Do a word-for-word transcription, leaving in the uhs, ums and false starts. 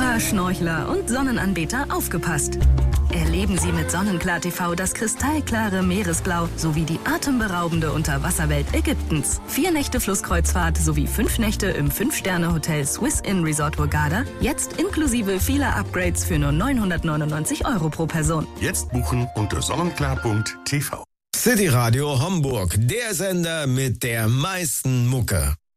Taucher, Schnorchler und Sonnenanbeter aufgepasst. Erleben Sie mit Sonnenklar T V das kristallklare Meeresblau sowie die atemberaubende Unterwasserwelt Ägyptens. Vier Nächte Flusskreuzfahrt sowie fünf Nächte im fünf-Sterne-Hotel Swiss Inn Resort Hurghada. Jetzt inklusive vieler Upgrades für nur neunhundertneunundneunzig Euro pro Person. Jetzt buchen unter sonnenklar punkt t v. City Radio Homburg, der Sender mit der meisten Mucke.